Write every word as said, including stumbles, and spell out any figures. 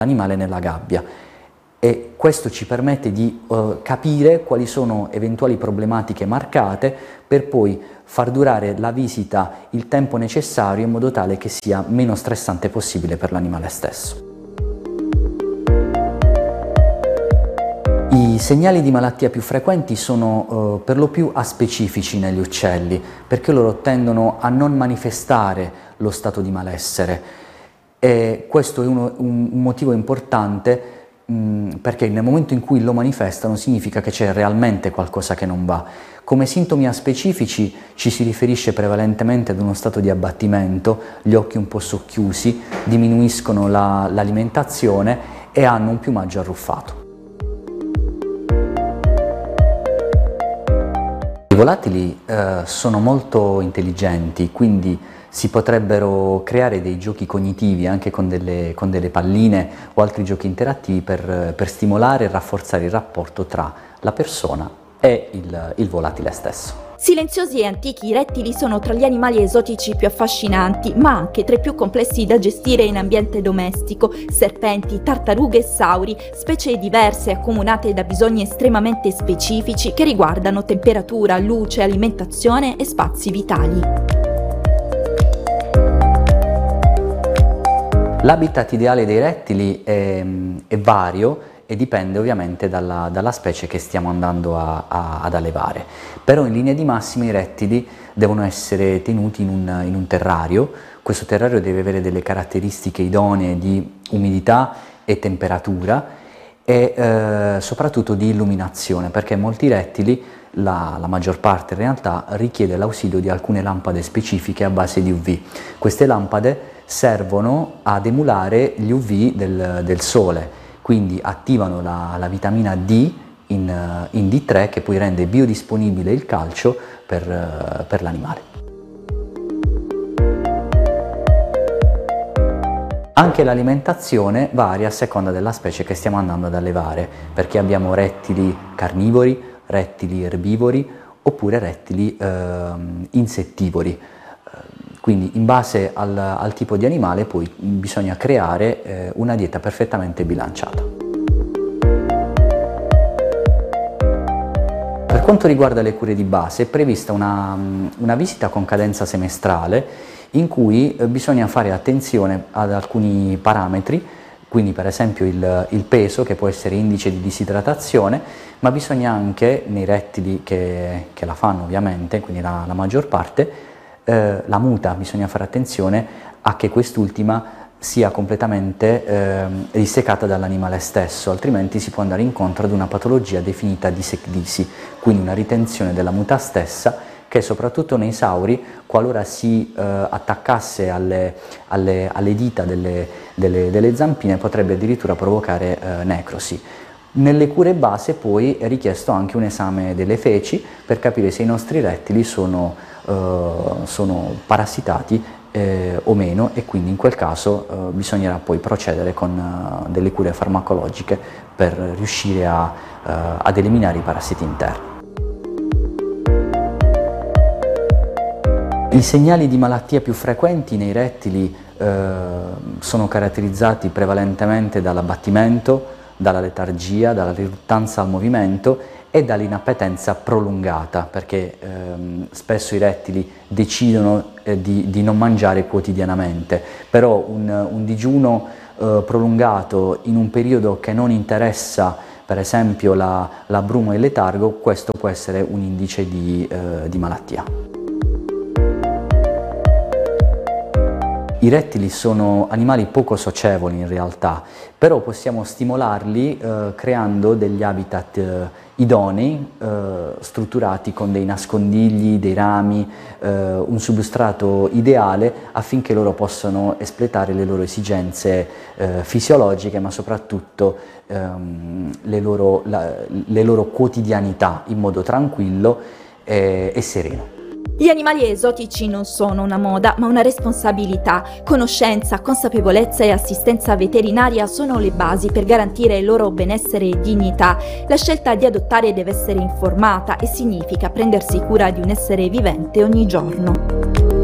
l'animale nella gabbia e questo ci permette di uh, capire quali sono eventuali problematiche marcate per poi far durare la visita il tempo necessario in modo tale che sia meno stressante possibile per l'animale stesso. I segnali di malattia più frequenti sono uh, per lo più aspecifici negli uccelli, perché loro tendono a non manifestare lo stato di malessere. E questo è uno, un, un motivo importante mh, perché nel momento in cui lo manifestano significa che c'è realmente qualcosa che non va. Come sintomi aspecifici ci si riferisce prevalentemente ad uno stato di abbattimento, gli occhi un po' socchiusi, diminuiscono la, l'alimentazione e hanno un piumaggio arruffato. I volatili eh, sono molto intelligenti, quindi si potrebbero creare dei giochi cognitivi anche con delle, con delle palline o altri giochi interattivi per, per stimolare e rafforzare il rapporto tra la persona e il, il volatile stesso. Silenziosi e antichi, i rettili sono tra gli animali esotici più affascinanti, ma anche tra i più complessi da gestire in ambiente domestico. Serpenti, tartarughe e sauri, specie diverse accomunate da bisogni estremamente specifici che riguardano temperatura, luce, alimentazione e spazi vitali. L'habitat ideale dei rettili è, è vario e dipende ovviamente dalla, dalla specie che stiamo andando a, a, ad allevare. Però in linea di massima i rettili devono essere tenuti in un, in un terrario. Questo terrario deve avere delle caratteristiche idonee di umidità e temperatura e eh, soprattutto di illuminazione, perché molti rettili, la, la maggior parte in realtà, richiede l'ausilio di alcune lampade specifiche a base di U V. Queste lampade servono ad emulare gli U V del, del sole, quindi attivano la, la vitamina D in, in D tre che poi rende biodisponibile il calcio per, per l'animale. Anche l'alimentazione varia a seconda della specie che stiamo andando ad allevare, perché abbiamo rettili carnivori, rettili erbivori oppure rettili eh, insettivori. Quindi in base al, al tipo di animale poi bisogna creare eh, una dieta perfettamente bilanciata. Per quanto riguarda le cure di base è prevista una, una visita con cadenza semestrale in cui eh, bisogna fare attenzione ad alcuni parametri, quindi per esempio il, il peso che può essere indice di disidratazione, ma bisogna anche nei rettili che, che la fanno ovviamente, quindi la, la maggior parte, Eh, la muta, bisogna fare attenzione a che quest'ultima sia completamente eh, dissecata dall'animale stesso, altrimenti si può andare incontro ad una patologia definita disecdisi, quindi una ritenzione della muta stessa che soprattutto nei sauri, qualora si eh, attaccasse alle, alle, alle dita delle, delle, delle zampine, potrebbe addirittura provocare eh, necrosi. Nelle cure base poi è richiesto anche un esame delle feci per capire se i nostri rettili sono Uh, sono parassitati eh, o meno e quindi in quel caso uh, bisognerà poi procedere con uh, delle cure farmacologiche per riuscire a, uh, ad eliminare i parassiti interni. I segnali di malattia più frequenti nei rettili uh, sono caratterizzati prevalentemente dall'abbattimento, dalla letargia, dalla riluttanza al movimento e dall'inappetenza prolungata, perché ehm, spesso i rettili decidono eh, di, di non mangiare quotidianamente, però un, un digiuno eh, prolungato in un periodo che non interessa per esempio la, la bruma e il letargo, questo può essere un indice di, eh, di malattia. I rettili sono animali poco socievoli in realtà, però possiamo stimolarli eh, creando degli habitat eh, idonei, eh, strutturati con dei nascondigli, dei rami, eh, un substrato ideale affinché loro possano espletare le loro esigenze eh, fisiologiche, ma soprattutto ehm, le, loro, la, le loro quotidianità in modo tranquillo e, e sereno. Gli animali esotici non sono una moda, ma una responsabilità. Conoscenza, consapevolezza e assistenza veterinaria sono le basi per garantire il loro benessere e dignità. La scelta di adottare deve essere informata e significa prendersi cura di un essere vivente ogni giorno.